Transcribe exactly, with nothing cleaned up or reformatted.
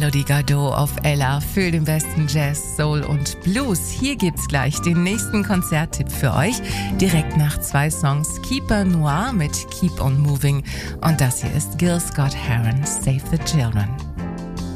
Melody Gardot auf Ella für den besten Jazz, Soul und Blues. Hier gibt's gleich den nächsten Konzerttipp für euch. Direkt nach zwei Songs Keeper Noir mit Keep on Moving und das hier ist Gil Scott-Heron, Save the Children.